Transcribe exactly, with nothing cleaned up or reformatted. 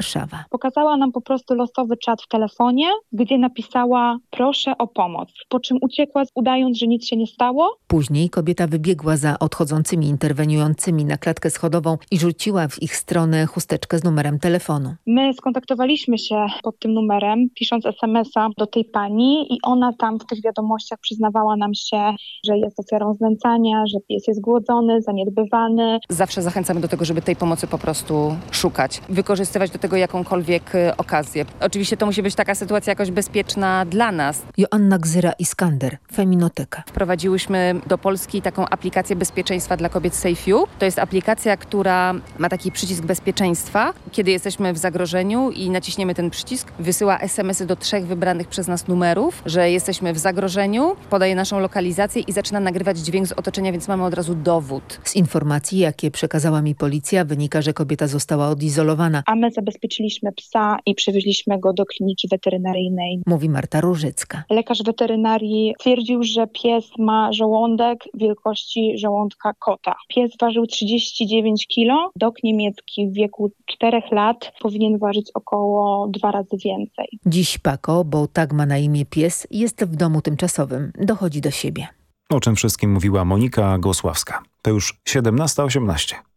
Warszawa. Pokazała nam po prostu losowy czat w telefonie, gdzie napisała proszę o pomoc, po czym uciekła, udając, że nic się nie stało. Później kobieta wybiegła za odchodzącymi interweniującymi na klatkę schodową i rzuciła w ich stronę chusteczkę z numerem telefonu. My skontaktowaliśmy się pod tym numerem, pisząc es em es a do tej pani i ona tam w tych wiadomościach przyznawała nam się, że jest ofiarą znęcania, że pies jest głodzony, zaniedbywany. Zawsze zachęcamy do tego, żeby tej pomocy po prostu szukać, wykorzystywać do tego jakąkolwiek okazję. Oczywiście to musi być taka sytuacja jakoś bezpieczna dla nas. Joanna Gzyra-Iskander, Feminoteka. Wprowadziłyśmy do Polski taką aplikację bezpieczeństwa dla kobiet SafeU. To jest aplikacja, która ma taki przycisk bezpieczeństwa. Kiedy jesteśmy w zagrożeniu i naciśniemy ten przycisk, wysyła es em esy do trzech wybranych przez nas numerów, że jesteśmy w zagrożeniu, podaje naszą lokalizację i zaczyna nagrywać dźwięk z otoczenia, więc mamy od razu dowód. Z informacji, jakie przekazała mi policja, wynika, że kobieta została odizolowana. A my zabezpieczyliśmy psa i przywieźliśmy go do kliniki weterynaryjnej. Mówi Marta Różycka. Lekarz weterynarii twierdził, że pies ma żołądek wielkości żołądka kota. Pies ważył trzydzieści dziewięć kilo. Dog niemiecki w wieku czterech lat powinien ważyć około dwa razy więcej. Dziś Pako, bo tak ma na imię pies, jest w domu tymczasowym. Dochodzi do siebie. O czym wszystkim mówiła Monika Gosławska. To już siedemnasta osiemnaście.